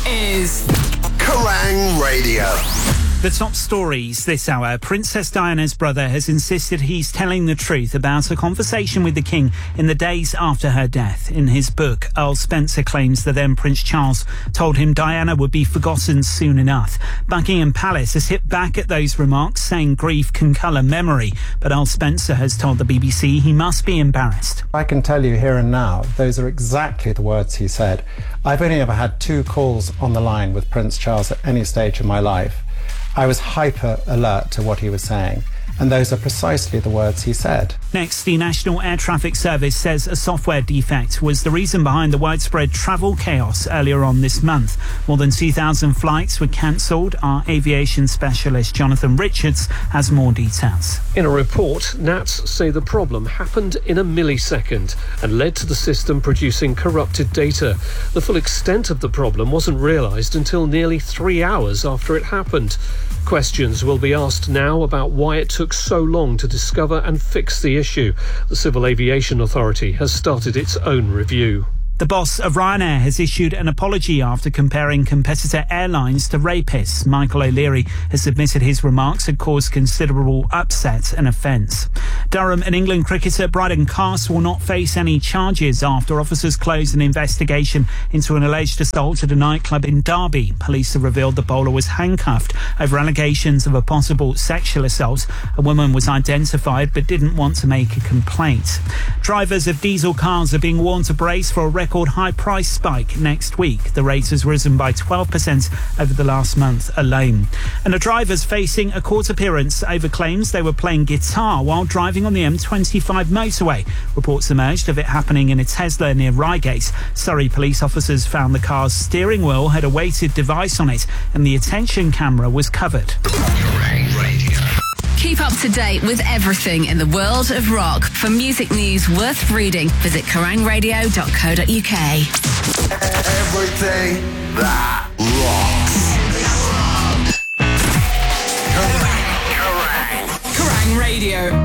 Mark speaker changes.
Speaker 1: is
Speaker 2: Kerrang Radio.
Speaker 3: The top stories this hour. Princess Diana's brother has insisted he's telling the truth about a conversation with the King in the days after her death. In his book, Earl Spencer claims that then Prince Charles told him Diana would be forgotten soon enough. Buckingham Palace has hit back at those remarks, saying grief can colour memory. But Earl Spencer has told the BBC he must be embarrassed.
Speaker 4: I can tell you here and now, those are exactly the words he said. I've only ever had 2 calls on the line with Prince Charles at any stage in my life. I was hyper alert to what he was saying, and those are precisely the words he said.
Speaker 3: Next, the National Air Traffic Service says a software defect was the reason behind the widespread travel chaos earlier on this month. More than 2,000 flights were cancelled. Our aviation specialist Jonathan Richards has more details.
Speaker 5: In a report, NATS say the problem happened in a millisecond and led to the system producing corrupted data. The full extent of the problem wasn't realised until nearly 3 hours after it happened. Questions will be asked now about why it took so long to discover and fix the issue. The Civil Aviation Authority has started its own review.
Speaker 3: The boss of Ryanair has issued an apology after comparing competitor airlines to rapists. Michael O'Leary has admitted his remarks had caused considerable upset and offence. Durham and England cricketer Bryden Cast will not face any charges after officers closed an investigation into an alleged assault at a nightclub in Derby. Police have revealed the bowler was handcuffed over allegations of a possible sexual assault. A woman was identified but didn't want to make a complaint. Drivers of diesel cars are being warned to brace for a record high price spike next week. The rate has risen by 12% over the last month alone. And a driver's facing a court appearance over claims they were playing guitar while driving on the M25 motorway. Reports emerged of it happening in a Tesla near Reigate. Surrey police officers found the car's steering wheel had a weighted device on it and the attention camera was covered.
Speaker 1: Keep up to date with everything in the world of rock. For music news worth reading, visit kerrangradio.co.uk.
Speaker 2: Everything that rocks. Kerrang!
Speaker 1: Kerrang Radio.